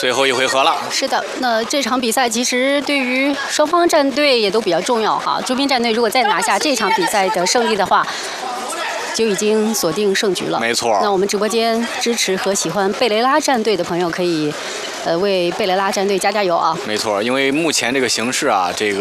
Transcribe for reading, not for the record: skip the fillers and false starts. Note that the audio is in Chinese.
最后一回合了。 是的，那这场比赛其实对于双方战队也都比较重要哈。朱斌战队如果再拿下这场比赛的胜利的话，就已经锁定胜局了。 没错。 那我们直播间支持和喜欢贝雷拉战队的朋友可以，为贝雷拉战队加油啊！ 没错，因为目前这个形势啊，这个。